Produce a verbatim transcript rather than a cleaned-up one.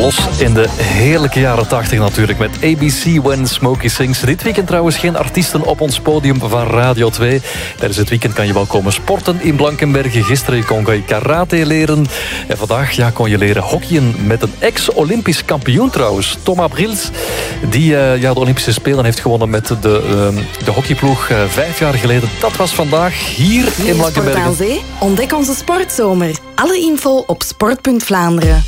los in de heerlijke jaren tachtig natuurlijk. Met A B C When Smokey Sings. Dit weekend trouwens geen artiesten op ons podium van Radio twee. Tijdens het weekend kan je wel komen sporten in Blankenberge. Gisteren kon je karate leren. En vandaag ja, kon je leren hockeyen met een ex-Olympisch kampioen trouwens. Tom Abrils, die uh, ja, de Olympische Spelen heeft gewonnen met de, uh, de hockeyploeg uh, vijf jaar geleden. Dat was vandaag hier in Blankenberge. Sport aan Zee? Ontdek onze sportzomer. Alle info op sport punt Vlaanderen.